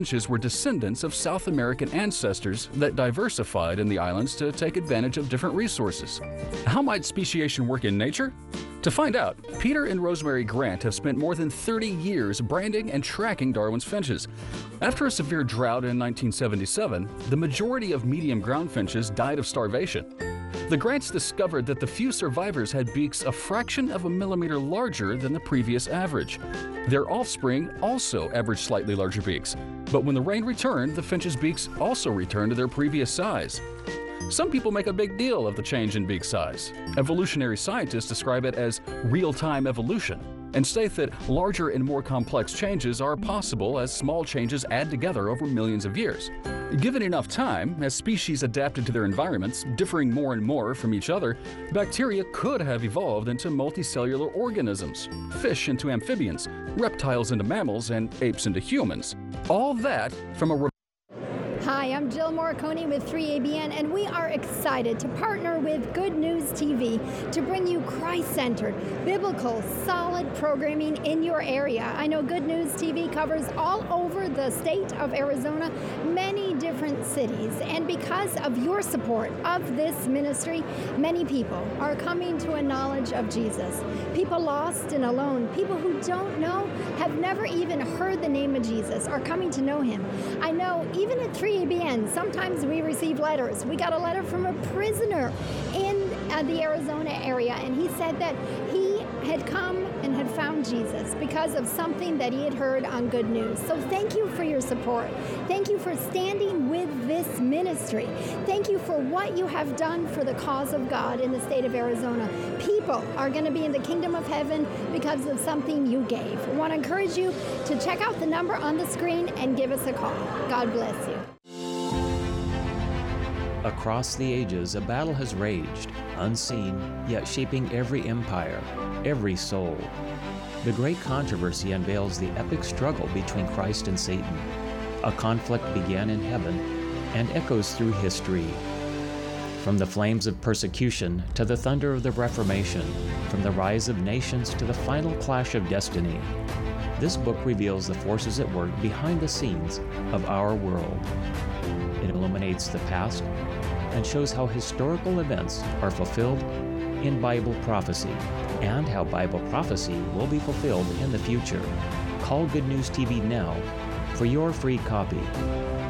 finches were descendants of South American ancestors that diversified in the islands to take advantage of different resources. How might speciation work in nature? To find out, Peter and Rosemary Grant have spent more than 30 years branding and tracking Darwin's finches. After a severe drought in 1977, the majority of medium ground finches died of starvation. The Grants discovered that the few survivors had beaks a fraction of a millimeter larger than the previous average. Their offspring also averaged slightly larger beaks, but when the rain returned, the finches' beaks also returned to their previous size. Some people make a big deal of the change in beak size. Evolutionary scientists describe it as real-time evolution and state that larger and more complex changes are possible as small changes add together over millions of years. Given enough time, as species adapted to their environments, differing more and more from each other, bacteria could have evolved into multicellular organisms, fish into amphibians, reptiles into mammals, and apes into humans. All that from a Hi, I'm Jill Morricone with 3ABN, and we are excited to partner with Good News TV to bring you Christ-centered, biblical, solid programming in your area. I know Good News TV covers all over the state of Arizona, many different cities, and because of your support of this ministry, many people are coming to a knowledge of Jesus. People lost and alone, people who don't know, have never even heard the name of Jesus, are coming to know him. I know even at 3ABN, sometimes we receive letters. We got a letter from a prisoner in the Arizona area, and he said that he had come and had found Jesus because of something that he had heard on Good News. So thank you for your support. Thank you for standing with this ministry. Thank you for what you have done for the cause of God in the state of Arizona. People are going to be in the kingdom of heaven because of something you gave. I want to encourage you to check out the number on the screen and give us a call. God bless you. Across the ages, a battle has raged, unseen, yet shaping every empire, every soul. The great controversy unveils the epic struggle between Christ and Satan. A conflict began in heaven and echoes through history. From the flames of persecution to the thunder of the Reformation, from the rise of nations to the final clash of destiny, this book reveals the forces at work behind the scenes of our world. It illuminates the past and shows how historical events are fulfilled in Bible prophecy and how Bible prophecy will be fulfilled in the future. Call Good News TV now for your free copy.